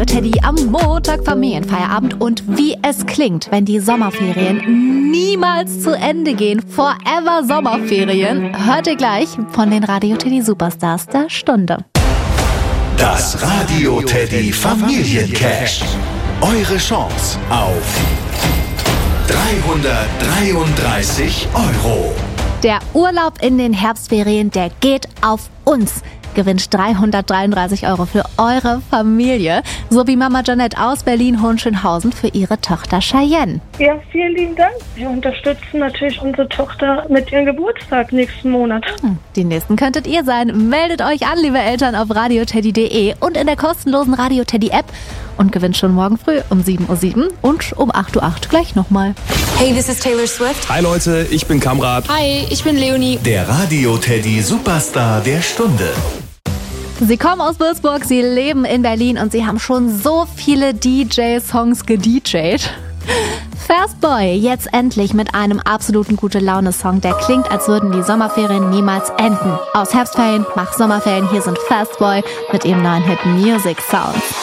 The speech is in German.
Radio Teddy am Montag Familienfeierabend und wie es klingt, wenn die Sommerferien niemals zu Ende gehen. Forever Sommerferien. Hört ihr gleich von den Radio Teddy Superstars der Stunde. Das Radio Teddy Familiencash. Eure Chance auf 333 €. Der Urlaub in den Herbstferien, der geht auf uns. Gewinnt 333 € für eure Familie. So wie Mama Janette aus Berlin-Hohenschönhausen für ihre Tochter Cheyenne. Ja, vielen lieben Dank. Wir unterstützen natürlich unsere Tochter mit ihrem Geburtstag nächsten Monat. Die nächsten könntet ihr sein. Meldet euch an, liebe Eltern, auf radioteddy.de und in der kostenlosen Radio Teddy App und gewinnt schon morgen früh um 7:07 Uhr und um 8:08 Uhr gleich nochmal. Hey, this is Taylor Swift. Hi Leute, ich bin Kamrat. Hi, ich bin Leonie. Der Radio Teddy Superstar der Stunde. Sie kommen aus Würzburg, sie leben in Berlin und sie haben schon so viele DJ-Songs gedj'd. Fastboy, jetzt endlich mit einem absoluten Gute-Laune-Song, der klingt, als würden die Sommerferien niemals enden. Aus Herbstferien nach Sommerferien, hier sind Fastboy mit ihrem neuen Hit Music Sounds.